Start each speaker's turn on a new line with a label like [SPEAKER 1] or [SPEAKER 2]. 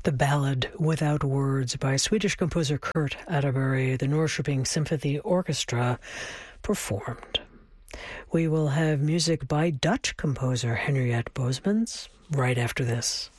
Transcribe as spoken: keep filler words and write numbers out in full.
[SPEAKER 1] The Ballad Without Words by Swedish composer Kurt Atterbury, the Norrköping Symphony Orchestra performed. We will have music by Dutch composer Henriette Bosmans right after this.